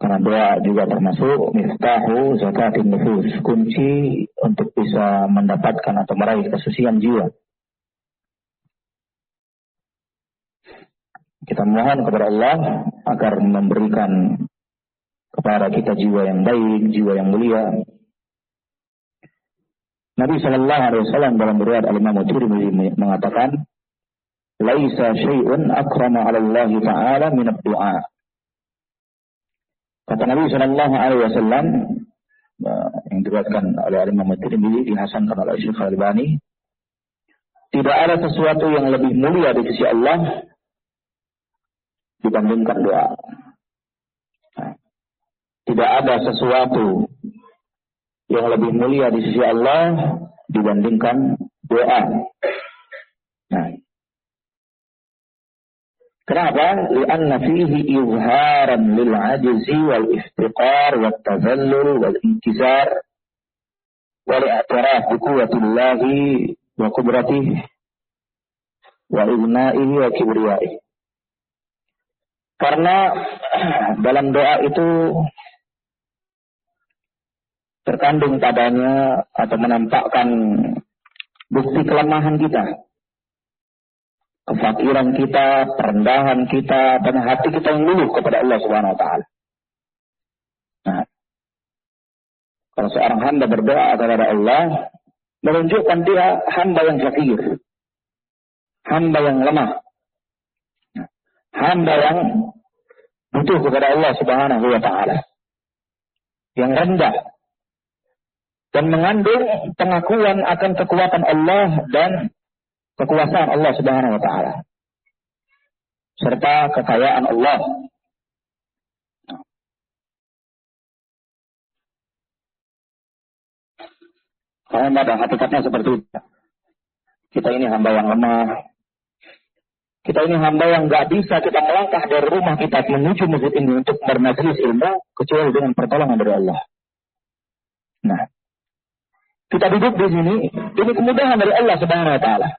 Karena doa juga termasuk miftahu zakatin nufus, kunci untuk bisa mendapatkan atau meraih kesucian jiwa. Kita mohon kepada Allah agar memberikan kepada kita jiwa yang baik, jiwa yang mulia. Nabi sallallahu alaihi wasallam dalam riwayat Al-Imam Tirmidzi mengatakan, "Laisa syai'un akrama 'ala Allah Ta'ala min ad-du'a." Kata Nabi sallallahu alaihi wasallam yang diriwayatkan oleh Al-Imam Tirmidzi, dihasankan oleh Syekh Al-Albani, tidak ada sesuatu yang lebih mulia di sisi Allah dibandingkan doa. Tidak ada sesuatu yang lebih mulia di sisi Allah dibandingkan doa. Nah, kenapa? Lianna fihi izharan lil ajzi wal iftiqar wat tazallul wal inkisar wal i'tiraf bi quwwatillahi wa qudratihi wa ighnaihi wa kibriyaihi. Karena dalam doa itu terkandung padanya atau menampakkan bukti kelemahan kita, kefakiran kita, perendahan kita, dan hati kita yang luluh kepada Allah Subhanahu wa Ta'ala. Nah, kalau seorang hamba berdoa kepada Allah, menunjukkan dia hamba yang fakir, hamba yang lemah, hamba yang butuh kepada Allah Subhanahu wa Ta'ala, yang rendah, dan mengandung pengakuan akan kekuatan Allah dan kekuasaan Allah Subhanahu wa Ta'ala, serta kekayaan Allah. Karena pada hakikatnya seperti itu. Kita ini hamba yang lemah. Kita ini hamba yang gak bisa kita melangkah dari rumah kita menuju masjid ini untuk bermajelis ilmu kecuali dengan pertolongan dari Allah. Nah, kita duduk di sini, ini kemudahan dari Allah Subhanahu wa Ta'ala.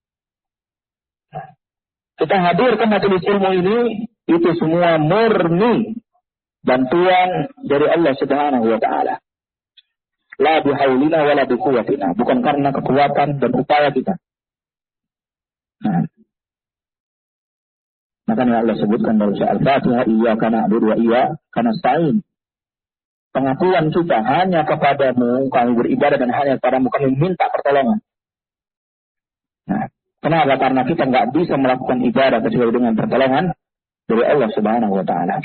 Kita hadir ke majelis ilmu ini, itu semua murni bantuan dari Allah Subhanahu wa Ta'ala. La bihaulina wala biquwwatina, bukan karena kekuatan dan upaya kita. Nah, makanya Allah sebutkan dalam surah Al-Fatihah, iyyaka na'budu wa iyyaka nasta'in. Pengakuan kita hanya kepadamu kami beribadah dan hanya kepadamu kami minta pertolongan. Nah, kenapa? Karena kita nggak bisa melakukan ibadah kecuali dengan pertolongan dari Allah Subhanahu wa Ta'ala.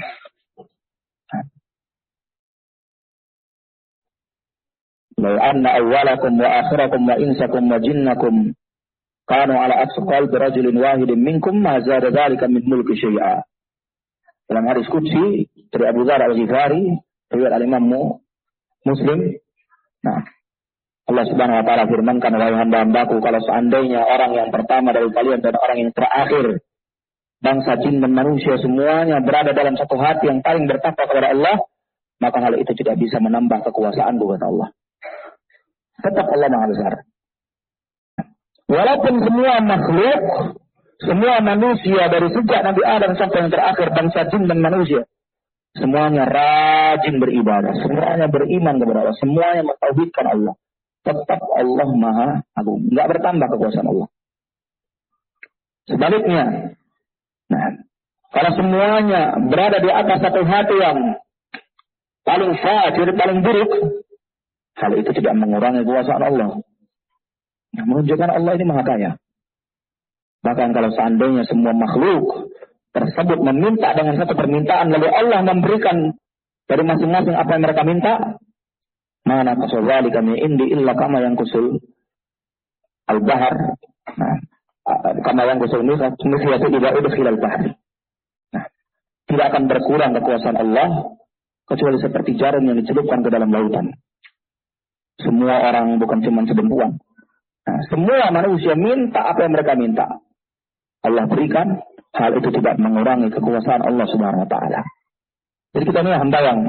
Law anna awwalakum wa akhirakum wa insakum wa jinnakum kanu ala atqal birajulin wahidin minkum ma zada dzalika min mulki syai'a. Dalam hadis qudsi dari Abu Dzar Al-Ghifari, riwayat Al-Imam Muslim. Nah, Allah Subhanahu wa Ta'ala firmankan, wahai hamba-hambaku, kalau seandainya orang yang pertama dari kalian dan orang yang terakhir, bangsa jin dan manusia semuanya berada dalam satu hati yang paling bertakwa kepada Allah, maka hal itu tidak bisa menambah kekuasaan kata Allah. Tetap Allah Maha Besar. Walaupun semua makhluk, semua manusia dari sejak Nabi Adam sampai yang terakhir, bangsa jin dan manusia, semuanya rajin beribadah, semuanya beriman kepada Allah, semuanya mentauhidkan Allah. Tetap Allah Maha Agung, nggak bertambah kekuasaan Allah. Sebaliknya, nah, kalau semuanya berada di atas satu hati yang paling fajir, paling buruk, hal itu tidak mengurangi kekuasaan Allah. Yang menunjukkan Allah ini Maha Kaya. Bahkan kalau seandainya semua makhluk tersebut meminta dengan satu permintaan, lalu Allah memberikan dari masing-masing apa yang mereka minta, mana kusul kami indi illa kama yang kusul al-bahar, nah, kama yang kusul misyatu tidak udah khilal bahar. Nah, tidak akan berkurang kekuasaan Allah kecuali seperti jarum yang dicelupkan ke dalam lautan. Semua orang, bukan cuma sedempuan. Nah, semua manusia minta apa yang mereka minta, Allah berikan. Hal itu tidak mengurangi kekuasaan Allah Subhanahu wa Ta'ala. Jadi kita ini hamba yang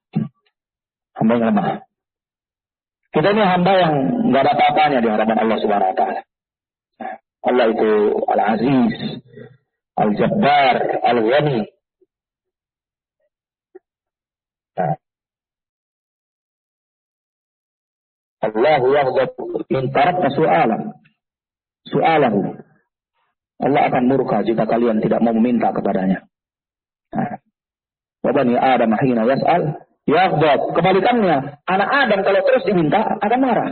lemah. Kita ini hamba yang nggak ada apa-apanya di hadapan Allah Subhanahu wa Ta'ala. Allah itu Al-Aziz, Al-Jabbar, Al-Ghani. Nah, Allahu yaghdab in tarakta su'alahu. Allah akan murka jika kalian tidak mau meminta kepadanya. Nah, wa bani Adam hina yas'al yaghdab. Kebalikannya, anak Adam kalau terus diminta akan marah.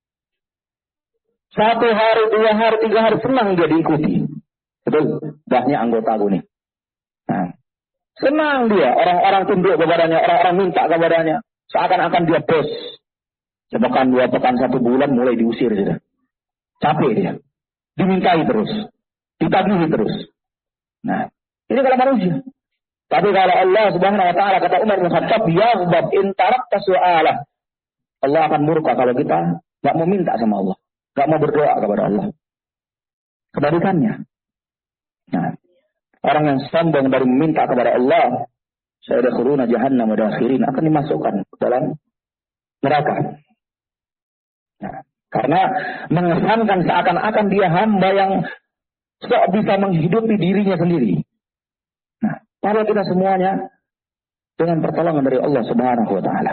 1 hari, 2 hari, 3 hari senang dia diikuti. Betul, banyak anggota aku nih. Nah, senang dia, orang-orang tunduk kepadanya, orang-orang minta kepadanya. Seakan-akan dia bos. Sepekan, 2 pekan, 1 bulan mulai diusir sudah. Capek dia. Dimintai terus. Ditagihi terus. Nah, ini kalau manusia. Tapi kalau Allah Subhanahu wa taala, kata Umar bin Khattab, yaghdab in tarakta su'alah. Allah akan murka kalau kita enggak mau minta sama Allah, enggak mau berdoa kepada Allah. Kebalikannya. Nah, orang yang sombong dari meminta kepada Allah, sayadkhuluna jahannam madakhirin, akan dimasukkan ke dalam neraka. Nah, karena mengesankan seakan-akan dia hamba yang sok bisa menghidupi dirinya sendiri. Nah, padahal kita semuanya dengan pertolongan dari Allah Subhanahu wa taala.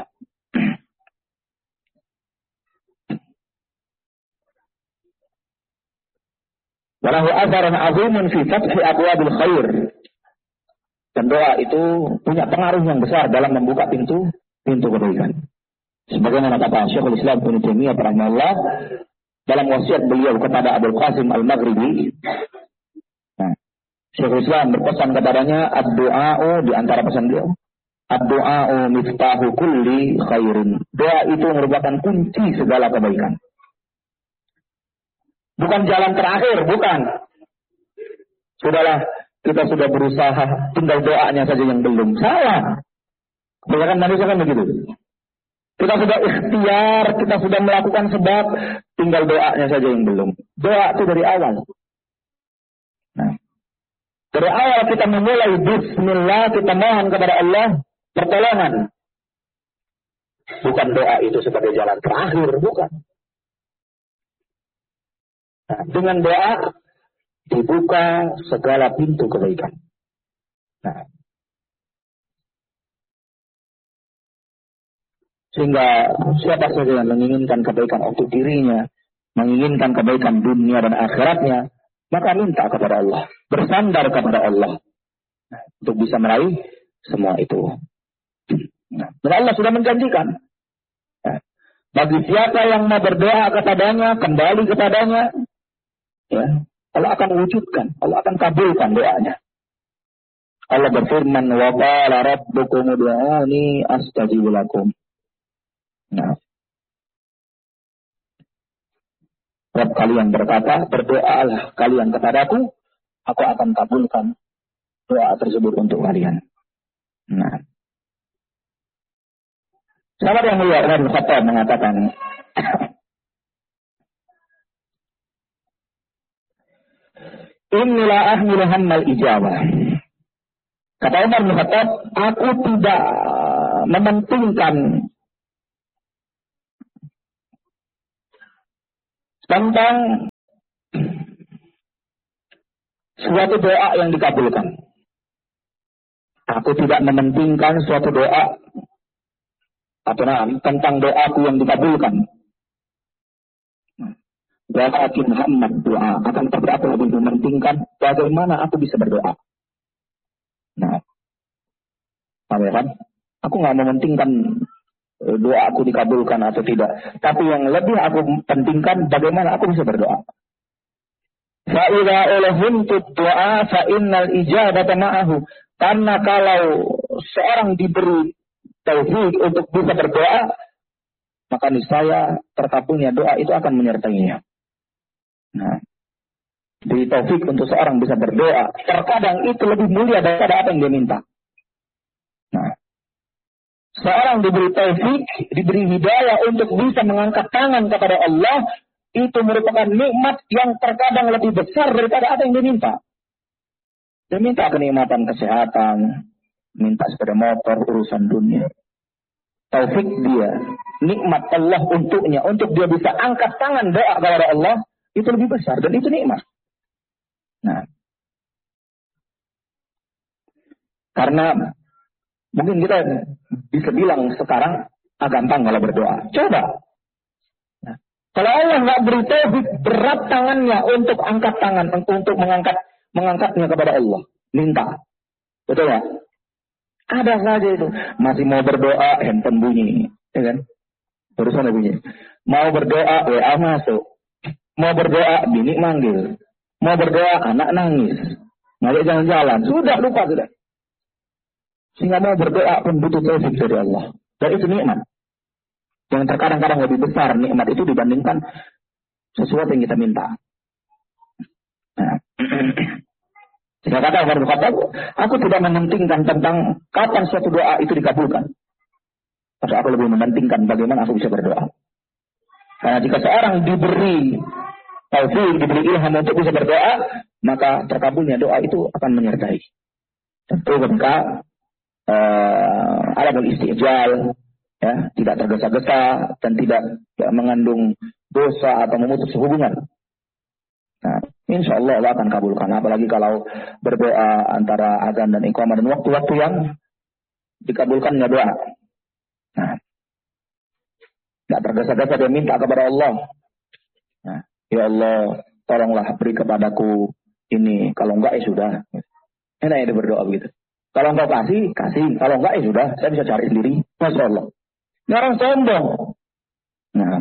Walahu atharan azimun fi fathi abwabil khair. Dan doa itu punya pengaruh yang besar dalam membuka pintu kebaikan. Sebagaimana kata Syekhul Islam Ibnu Taimiyah rahimahullah dalam wasiat beliau kepada Abul Qasim Al-Maghribi. Nah, Syekhul Islam berpesan kepadanya, ad-du'a'u, di antara pesan beliau, ad-du'a'u miftahu kulli khairin. Doa itu merupakan kunci segala kebaikan. Bukan jalan terakhir, bukan. Sudahlah, kita sudah berusaha, tinggal doanya saja yang belum. Salah. Kebanyakan manusia kan begitu. Kita sudah ikhtiar, kita sudah melakukan sebab, tinggal doanya saja yang belum. Doa itu dari awal. Nah, dari awal kita memulai bismillah, kita mohon kepada Allah pertolongan. Bukan doa itu sebagai jalan terakhir, bukan. Nah, dengan doa dibuka segala pintu kebaikan. Nah, sehingga siapa saja yang menginginkan kebaikan untuk dirinya, menginginkan kebaikan dunia dan akhiratnya, maka minta kepada Allah, bersandar kepada Allah, nah, untuk bisa meraih semua itu. Nah, dan Allah sudah menjanjikan, nah, bagi siapa yang mau berdoa kepadanya, kembali kepadanya, ya, Allah akan wujudkan, Allah akan kabulkan doanya. Allah berfirman, wa qala rabbukum ud'uni astajib lakum. Nah, Rabb kalian berkata, berdoalah kalian kepadaku, aku akan kabulkan doa tersebut untuk kalian. Nah, sahabat yang mulia Umar bin Khattab mengatakan, inni la ahmilu hammal ijabah. Kata Umar bin Khattab, aku tidak mementingkan tentang suatu doa yang dikabulkan. Aku tidak mementingkan suatu doa atau tentang doaku yang dikabulkan. Walakin hamad doa, akan tapi aku lebih mementingkan bagaimana aku bisa berdoa. Nah, kan? Aku nggak mementingkan doa aku dikabulkan atau tidak, tapi yang lebih aku pentingkan bagaimana aku bisa berdoa. Fa'idha ulahumtud doa fa'innal ijabata ma'ahu. Karena kalau seorang diberi taufik untuk bisa berdoa, maka niscaya terkabulnya doa itu akan menyertainya. Nah, di taufik untuk seorang bisa berdoa, terkadang itu lebih mulia daripada apa yang dia minta. Nah, seorang diberi taufik, diberi hidayah untuk bisa mengangkat tangan kepada Allah, itu merupakan nikmat yang terkadang lebih besar daripada apa yang dia minta. Dia minta kenikmatan kesehatan, minta sepeda motor, urusan dunia. Taufik dia, nikmat Allah untuknya, untuk dia bisa angkat tangan doa kepada Allah, itu lebih besar dan itu nikmat. Nah, karena Mungkin kita bisa bilang sekarang gampang kalau berdoa. Coba. Nah, kalau Allah nggak beri taufik, berat tangannya untuk angkat tangan, untuk mengangkatnya kepada Allah. Minta. Betul ya? Ada saja itu. Masih mau berdoa, handphone bunyi. Ya kan? Barusan bunyi. Mau berdoa, WA masuk. Mau berdoa, bini manggil. Mau berdoa, anak nangis. Ngajak jalan-jalan. Sudah, lupa sudah. Sehingga mau berdoa pun butuh taufik dari Allah. Dan itu nikmat. Yang terkadang-kadang lebih besar nikmat itu dibandingkan sesuatu yang kita minta. Nah. Saya kata Umar bin Khattab, aku tidak mementingkan tentang kapan suatu doa itu dikabulkan. Tapi aku lebih mementingkan bagaimana aku bisa berdoa. Karena jika seorang diberi taufik, diberi ilham untuk bisa berdoa, maka terkabulnya doa itu akan menyertai. Tentu ketika alamul istijal, ya, tidak tergesa-gesa dan tidak mengandung dosa atau memutus hubungan. Nah, insya Allah Allah akan kabulkan. Apalagi kalau berdoa antara azan dan iqamah dan waktu-waktu yang dikabulkannya doa. Nah, tidak tergesa-gesa dia minta kepada Allah. Nah, ya Allah, tolonglah beri kepadaku ini. Kalau enggak ya sudah. Enak ya dia berdoa begitu. Kalau engkau kasih. Kalau enggak ya sudah. Saya bisa cari sendiri. Masya Allah. Ini orang sombong. Nah.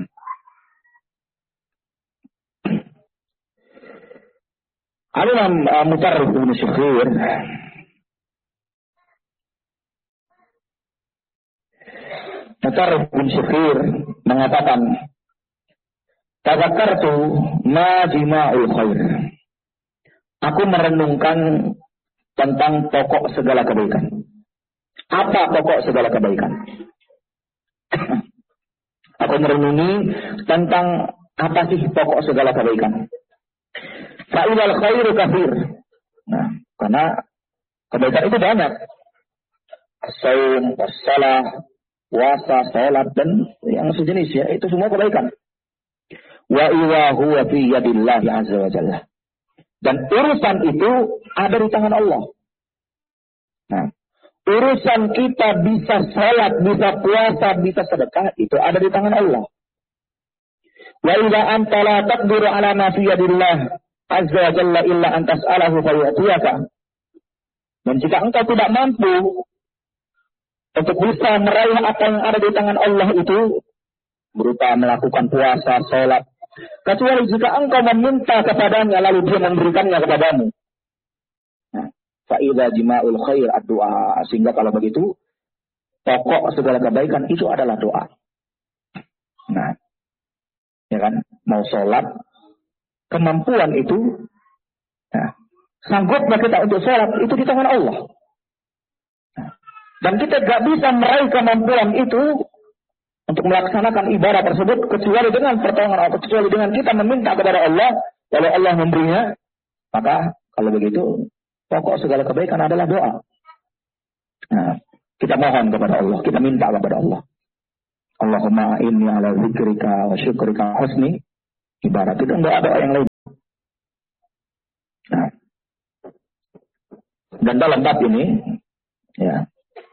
Al-Imam Mutarrif bin Syakhir mengatakan, tazakkartu ma jima'ul khair. Aku merenungkan tentang pokok segala kebaikan. Apa pokok segala kebaikan? Aku merenungi tentang apa sih pokok segala kebaikan. Fa'idal khairu kafir. Nah, karena kebaikan itu banyak. As-saum, as-salah, puasa, salat, dan yang sejenis ya, itu semua kebaikan. Wa iwa huwa fi yadillahi azza wa jalla. Dan urusan itu ada di tangan Allah. Nah, urusan kita bisa salat, bisa puasa, bisa sedekah, itu ada di tangan Allah. Wa idza anta la taqdiru ala ma fi yadillah azza wa jalla illa an tas'alahu fayatiyaka. Dan jika engkau tidak mampu untuk bisa meraih apa yang ada di tangan Allah itu berupa melakukan puasa, salat, kecuali jika engkau meminta kepadanya lalu dia memberikannya kepadamu. Nah, fa idza jima'ul khair ad-du'a. Sehingga kalau begitu pokok segala kebaikan itu adalah doa. Nah, ya kan, mau sholat, kemampuan itu, nah, sanggupnya kita untuk sholat itu di tangan Allah. Nah, dan kita gak bisa meraih kemampuan itu untuk melaksanakan ibadah tersebut kecuali dengan pertolongan Allah, kecuali dengan kita meminta kepada Allah, lalu Allah memberinya. Maka kalau begitu pokok segala kebaikan adalah doa. Nah, kita mohon kepada Allah, kita minta kepada Allah. Allahumma inni ala zikrika wa syukrika husni ibarat. Itu enggak ada yang lain. Nah, dan dalam bab ini, ya,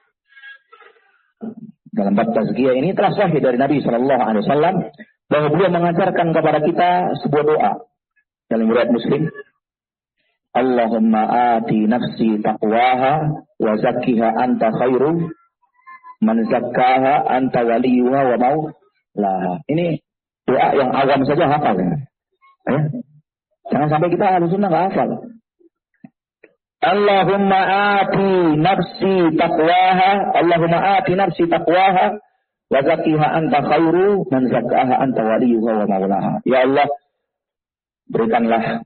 dalam bab tazkiyah ini telah sahih dari Nabi SAW bahwa beliau mengajarkan kepada kita sebuah doa dalam riwayat Muslim. Allahumma ati nafsi taqwaha wa zakkiha anta khairu man zakkaha anta waliyuha wa maulaha. Ini doa yang awam saja hafal ya. Jangan sampai kita ahli sunnah nggak hafal. Allahumma ati nafsi taqwaha, Allahumma ati nafsi taqwaha wa zakkiha anta khairu man zakkaha anta waliyuha wa maulaha. Ya Allah, berikanlah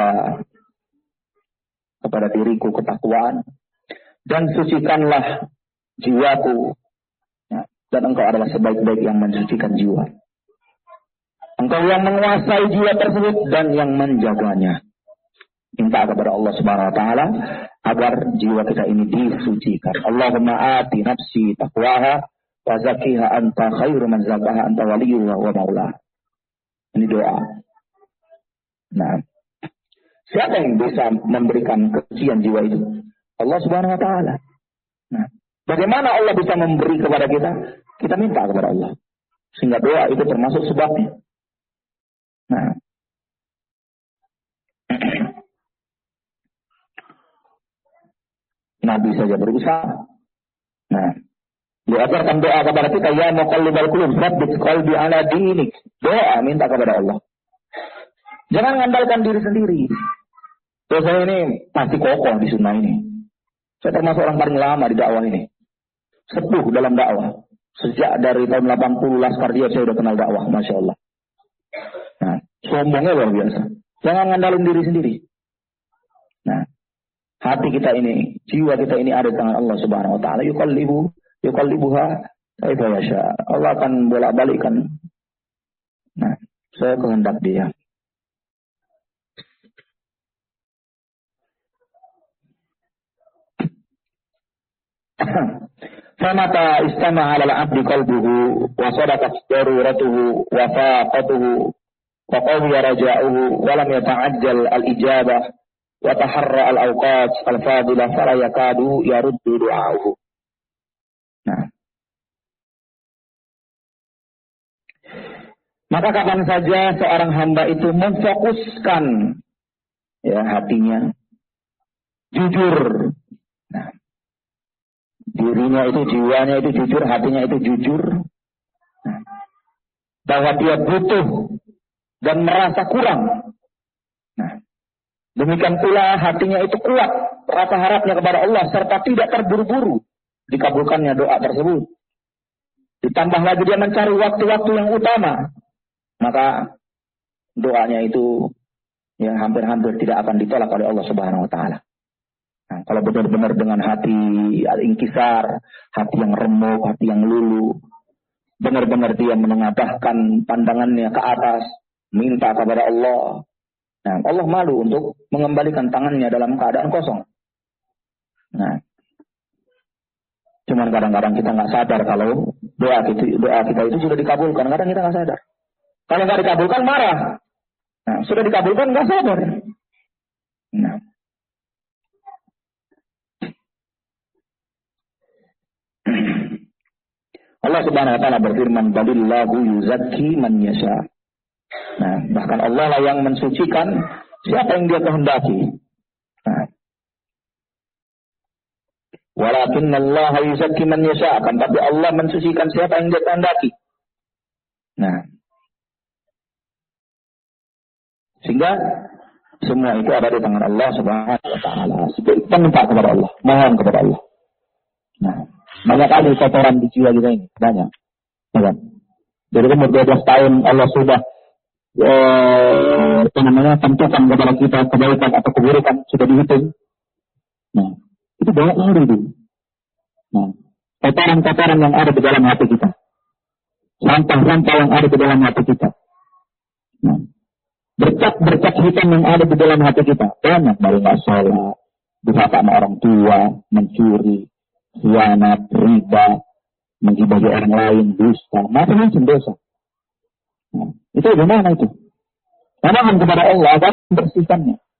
kepada diriku ketakwaan dan sucikanlah jiwaku. Dan engkau adalah sebaik-baik yang mensucikan jiwa. Engkau yang menguasai jiwa tersebut dan yang menjaganya. Minta kepada Allah Subhanahu wa taala agar jiwa kita ini disucikan. Allahumma ati nafsi taqwaha wa zakkiha anta khairu man zakkaha anta waliyuha wa maulaha. Ini doa. Nah, siapa yang bisa memberikan kesucian jiwa itu? Allah Subhanahu wa taala. Nah, Bagaimana Allah bisa memberi kepada kita? Kita minta kepada Allah. Sehingga doa itu termasuk sebabnya. Nah. Nabi saja berusaha. Nah. Diajarkan doa kepada kita. Ya muqallibal qulub, tsabbit qalbi ala dinik. Doa minta kepada Allah. Jangan mengandalkan diri sendiri. Saya ini pasti kokoh di sunnah ini. Saya termasuk orang paling lama di dakwah ini. Sepuh dalam dakwah. Sejak dari tahun 80 Laskar Jihad saya sudah kenal dakwah, Masya Allah. Nah, sombongnya luar biasa. Jangan ngandalin diri sendiri. Nah, hati kita ini, jiwa kita ini ada di tangan Allah Subhanahu wa taala. Yuqallibuha kaifa yasha. Allah akan bolak-balikkan. Nah, saya kehendak Dia. Famata istama'a 'ala al-'abdi qalbuhu wa sadaqat daruratuhu wa faqatuhu wa qawiya raja'uhu wa lam yata'ajjal al-ijabah wa taharra al-awqat al-fadilah fala yakadu yaruddu du'a'uhu. Nah. Maka kapan saja seorang hamba itu memfokuskan ya hatinya jujur. Nah, dirinya itu, jiwanya itu jujur, hatinya itu jujur. Nah, bahwa dia butuh dan merasa kurang. Nah, demikian pula hatinya itu kuat, rasa harapnya kepada Allah, serta tidak terburu-buru dikabulkannya doa tersebut. Ditambah lagi dia mencari waktu-waktu yang utama, maka doanya itu ya hampir-hampir tidak akan ditolak oleh Allah Subhanahu wa taala. Nah, kalau benar-benar dengan hati al-inkisar, hati yang remuk, hati yang luluh, benar-benar dia menengadahkan pandangannya ke atas, minta kepada Allah. Nah, Allah malu untuk mengembalikan tangannya dalam keadaan kosong. Nah, cuman kadang-kadang kita nggak sadar kalau doa kita itu sudah dikabulkan. Kadang kita nggak sadar. Kalau nggak dikabulkan marah. Nah, sudah dikabulkan nggak sadar. Nah. Allah Subhanahu wa taala berfirman, "Balillahu yuzakki man yasha." Nah, bahkan Allah lah yang mensucikan siapa yang Dia kehendaki. Nah. Walakinnallaha yuzakki man yasha, akan tapi Allah mensucikan siapa yang Dia kehendaki. Nah. Sehingga semua itu ada di tangan Allah Subhanahu wa taala. Kita minta kepada Allah, mohon kepada Allah. Nah, banyak kali kotoran di jiwa kita ini, banyak. Dari umur 12 tahun Allah sudah tentukan kepada kita kebaikan atau keburukan sudah dihitung. Nah, itu banyak hal itu. Nah, kotoran-kotoran yang ada di dalam hati kita, sampah-sampah yang ada di dalam hati kita. Nah, berkat-berkat hitam yang ada di dalam hati kita banyak, dari nggak sholat, durhaka sama orang tua, mencuri, khianat, riba, menggibah orang lain, dusta, macam-macam dosa. Nah, itu bagaimana itu? Mohon kepada Allah agar membersihkannya.